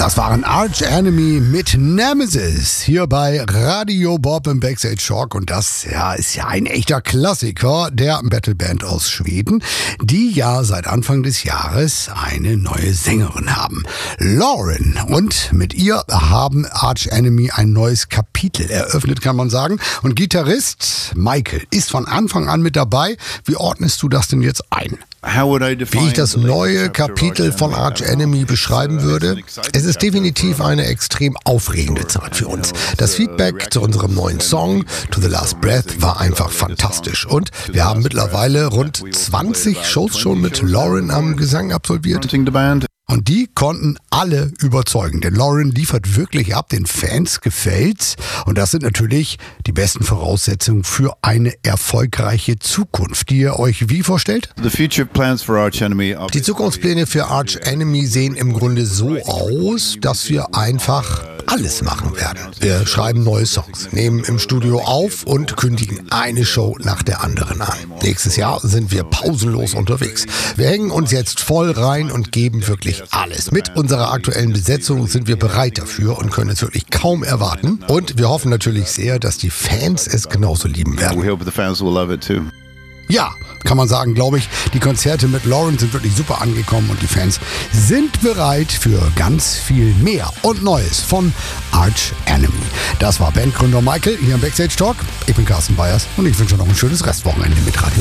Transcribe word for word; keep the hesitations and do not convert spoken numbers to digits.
Das waren Arch Enemy mit Nemesis hier bei Radio Bob im Backstage Talk. Und das ja, ist ja ein echter Klassiker der Metalband aus Schweden, die ja seit Anfang des Jahres eine neue Sängerin haben. Lauren. Und mit ihr haben Arch Enemy ein neues Kapitel eröffnet, kann man sagen. Und Gitarrist Michael ist von Anfang an mit dabei. Wie ordnest du das denn jetzt ein? Wie ich das neue Kapitel von Arch Enemy beschreiben würde? Es ist definitiv eine extrem aufregende Zeit für uns. Das Feedback zu unserem neuen Song, To the Last Breath, war einfach fantastisch. Und wir haben mittlerweile rund zwanzig Shows schon mit Lauren am Gesang absolviert. Und die konnten alle überzeugen, denn Lauren liefert wirklich ab, den Fans gefällt's. Und das sind natürlich die besten Voraussetzungen für eine erfolgreiche Zukunft, die ihr euch wie vorstellt? Die Zukunftspläne für Arch Enemy sehen im Grunde so aus, dass wir einfach alles machen werden. Wir schreiben neue Songs, nehmen im Studio auf und kündigen eine Show nach der anderen an. Nächstes Jahr sind wir pausenlos unterwegs. Wir hängen uns jetzt voll rein und geben wirklich alles. Mit unserer aktuellen Besetzung sind wir bereit dafür und können es wirklich kaum erwarten. Und wir hoffen natürlich sehr, dass die Fans es genauso lieben werden. Ja, kann man sagen, glaube ich, die Konzerte mit Lauren sind wirklich super angekommen und die Fans sind bereit für ganz viel mehr und Neues von Arch Enemy. Das war Bandgründer Michael hier im Backstage Talk. Ich bin Carsten Bayers und ich wünsche noch ein schönes Restwochenende mit Radio